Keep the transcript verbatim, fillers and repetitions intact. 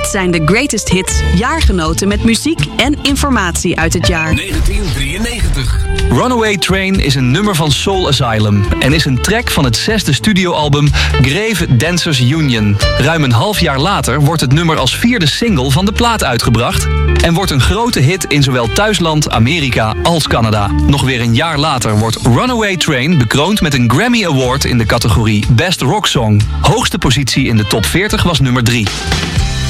Dit zijn de greatest hits, jaargenoten met muziek en informatie uit het jaar. negentien drieënnegentig. Runaway Train is een nummer van Soul Asylum en is een track van het zesde studioalbum Grave Dancers Union. Ruim een half jaar later wordt het nummer als vierde single van de plaat uitgebracht en wordt een grote hit in zowel thuisland, Amerika als Canada. Nog weer een jaar later wordt Runaway Train bekroond met een Grammy Award in de categorie Best Rock Song. Hoogste positie in de top veertig was nummer drie.